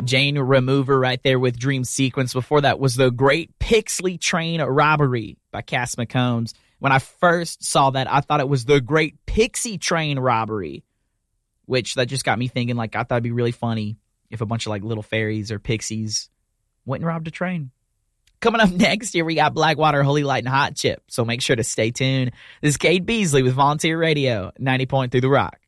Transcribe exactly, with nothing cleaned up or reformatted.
Jane Remover right there with Dream Sequence. Before that was the Great Pixley Train Robbery by Cass McCombs. When I first saw that, I thought it was the Great Pixie Train Robbery, which that just got me thinking, like, I thought it'd be really funny if a bunch of, like, little fairies or pixies went and robbed a train. Coming up next, here we got Blackwater, Holy Light, and Hot Chip, so make sure to stay tuned. This is Cade Beasley with Volunteer Radio, ninety point three The Rock.